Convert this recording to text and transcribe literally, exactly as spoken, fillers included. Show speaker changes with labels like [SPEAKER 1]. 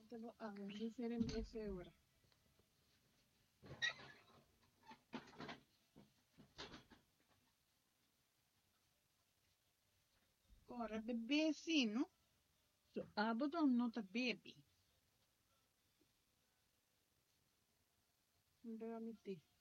[SPEAKER 1] te lo hago de ser en ese hora. Ora bebezinho, so abadon not a baby. Ndramiti.